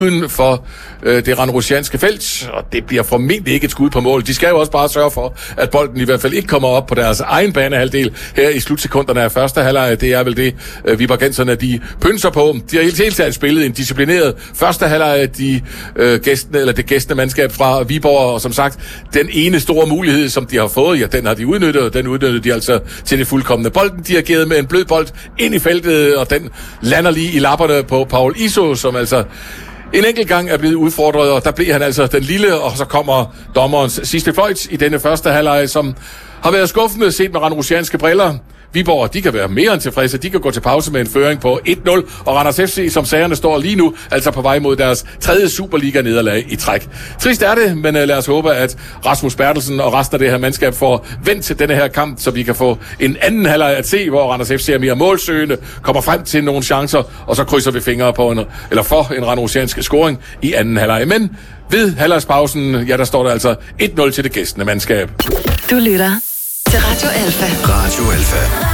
uden for det randrusianske felt, og det bliver formentlig ikke et skud på mål. De skal jo også bare sørge for, at bolden i hvert fald ikke kommer op på deres egen banehalvdel her i slutsekunderne af første halvleg. Det er vel det, viborgenserne de pynser på. De har hele taget spillet en disciplineret første halvleg, det gæstende mandskab fra Viborg, og som sagt, den ene store mulighed, som de har fået, ja, den har de udnyttet, og den udnyttede de altså til det fuldkommende. Bolden dirigeret med en blød bold ind i feltet, og den lander lige i lapperne på Paul Iso, som altså en enkelt gang er blevet udfordret, og der blev han altså den lille, og så kommer dommerens sidste fløjt i denne første halvleg, som har været skuffende set med randrusianske briller. Viborg, de kan være mere end tilfredse. De kan gå til pause med en føring på 1-0, og Randers FC, som sagerne står lige nu, altså på vej mod deres 3. Superliga-nederlag i træk. Trist er det, men lad os håbe, at Rasmus Bertelsen og resten af det her mandskab får vendt til denne her kamp, så vi kan få en anden halvleg at se, hvor Randers FC er mere målsøgende, kommer frem til nogle chancer, og så krydser vi fingre på for en randrusiansk scoring i anden halvleg. Men ved halvlegspausen, ja, der står der altså 1-0 til det gæstende mandskab. Du lytter til Radio Alfa. Radio Alfa.